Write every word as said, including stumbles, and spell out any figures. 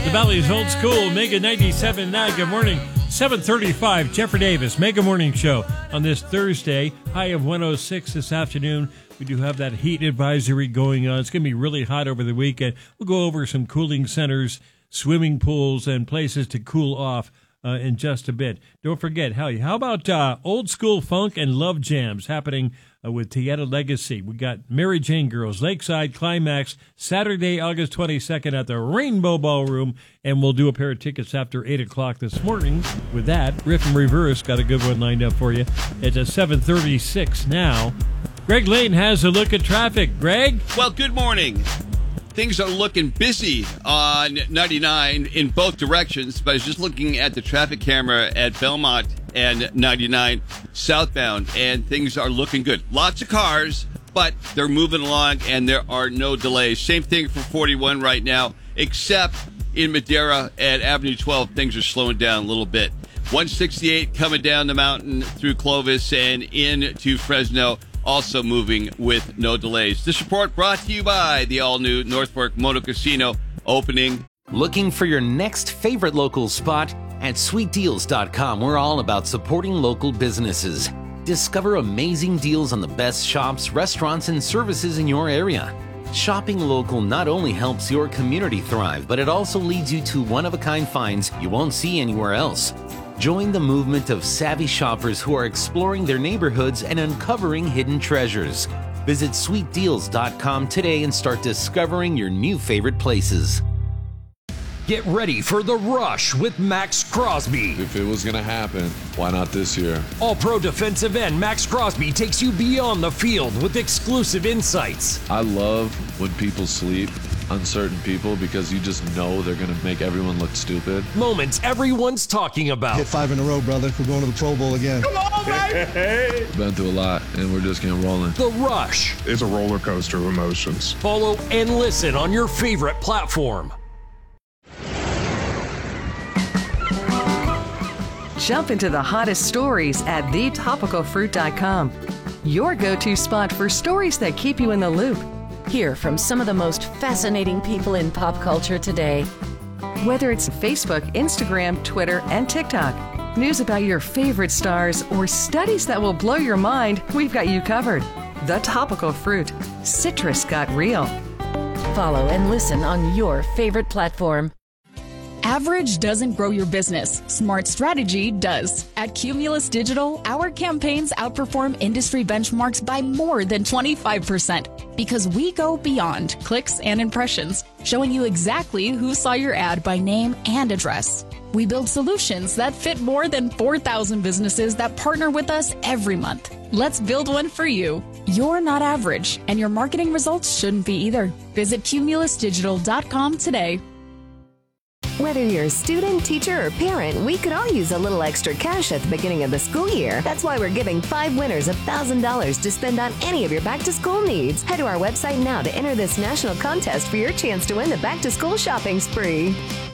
The Valley's Old School, Mega ninety-seven point nine. Good morning. seven thirty-five, Jeffrey Davis, Mega Morning Show on this Thursday. High of one oh six this afternoon. We do have that heat advisory going on. It's going to be really hot over the weekend. We'll go over some cooling centers, swimming pools, and places to cool off uh, in just a bit. Don't forget, how, how about uh, old school funk and love jams happening uh, with Tieta Legacy? We got Mary Jane Girls, Lakeside Climax, Saturday, August twenty-second at the Rainbow Ballroom, and we'll do a pair of tickets after eight o'clock this morning. With that, Riff and Reverse got a good one lined up for you. It's at seven thirty-six now. Greg Lane has a look at traffic. Greg? Well, good morning. Things are looking busy on ninety-nine in both directions, but I was just looking at the traffic camera at Belmont and ninety-nine southbound, and things are looking good. Lots of cars, but they're moving along, and there are no delays. Same thing for forty-one right now, except in Madera at Avenue twelve, things are slowing down a little bit. one sixty-eight coming down the mountain through Clovis and into Fresno, also moving with no delays. This report brought to you by the all-new North Fork Moto Casino, opening. Looking for your next favorite local spot? At sweet deals dot com, we're all about supporting local businesses. Discover amazing deals on the best shops, restaurants, and services in your area. Shopping local not only helps your community thrive, but it also leads you to one-of-a-kind finds you won't see anywhere else. Join the movement of savvy shoppers who are exploring their neighborhoods and uncovering hidden treasures. Visit sweet deals dot com today and start discovering your new favorite places. Get ready for The Rush with Max Crosby. If it was going to happen, why not this year? All-pro defensive end Max Crosby takes you beyond the field with exclusive insights. I love when people sleep on certain people because you just know they're going to make everyone look stupid. Moments everyone's talking about. Hit five in a row, brother. We're going to the Pro Bowl again. Come on, baby! Been through a lot, and we're just getting rolling. The Rush. It's a roller coaster of emotions. Follow and listen on your favorite platform. Jump into the hottest stories at the topical fruit dot com. Your go-to spot for stories that keep you in the loop. Hear from some of the most fascinating people in pop culture today. Whether it's Facebook, Instagram, Twitter, and TikTok, news about your favorite stars, or studies that will blow your mind, we've got you covered. The Topical Fruit. Citrus got real. Follow and listen on your favorite platform. Average doesn't grow your business. Smart strategy does. At Cumulus Digital, our campaigns outperform industry benchmarks by more than twenty-five percent because we go beyond clicks and impressions, showing you exactly who saw your ad by name and address. We build solutions that fit more than four thousand businesses that partner with us every month. Let's build one for you. You're not average, and your marketing results shouldn't be either. Visit cumulus digital dot com today. Whether you're a student, teacher, or parent, we could all use a little extra cash at the beginning of the school year. That's why we're giving five winners one thousand dollars to spend on any of your back-to-school needs. Head to our website now to enter this national contest for your chance to win the back-to-school shopping spree.